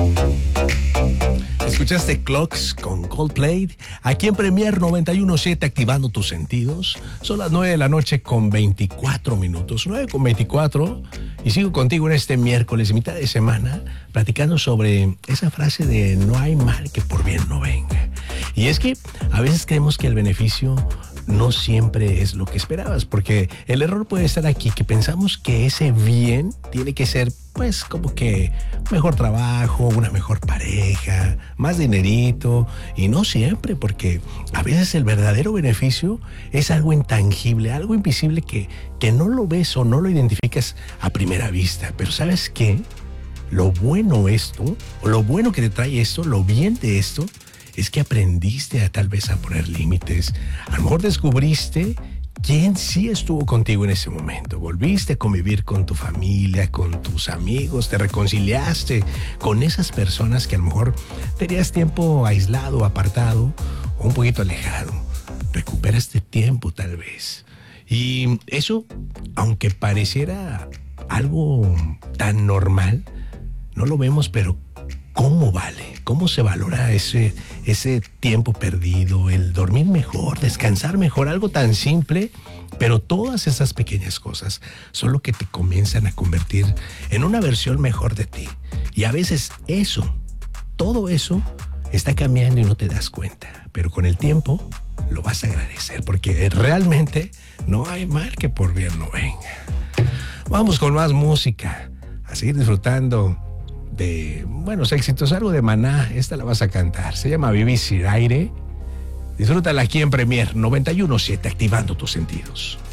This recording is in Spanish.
Escuchaste Clocks con Coldplay aquí en Premier 91.7, activando tus sentidos. Son las 9 de la noche con 24 minutos, 9 con 24, y sigo contigo en este miércoles, mitad de semana, platicando sobre esa frase de no hay mal que por bien no venga. Y es que a veces creemos que el beneficio no siempre es lo que esperabas, porque el error puede estar aquí, que pensamos que ese bien tiene que ser, pues, como que mejor trabajo, una mejor pareja, más dinerito, y no siempre, porque a veces el verdadero beneficio es algo intangible, algo invisible que no lo ves o no lo identificas a primera vista. Pero ¿sabes qué? Lo bueno esto, o lo bueno que te trae esto, lo bien de esto, es que aprendiste tal vez a poner límites. A lo mejor descubriste quién sí estuvo contigo en ese momento. Volviste a convivir con tu familia, con tus amigos, te reconciliaste con esas personas que a lo mejor tenías tiempo aislado, apartado o un poquito alejado. Recuperaste tiempo tal vez. Y eso, aunque pareciera algo tan normal, no lo vemos, pero ¿cómo vale? ¿Cómo se valora ese tiempo perdido? El dormir mejor, descansar mejor, algo tan simple, pero todas esas pequeñas cosas son lo que te comienzan a convertir en una versión mejor de ti. Y a veces todo eso está cambiando y no te das cuenta, pero con el tiempo lo vas a agradecer, porque realmente no hay mal que por bien no venga. Vamos con más música, a seguir disfrutando de buenos éxitos, algo de Maná. Esta la vas a cantar, se llama Vivir sin aire. Disfrútala aquí en Premier 91.7, activando tus sentidos.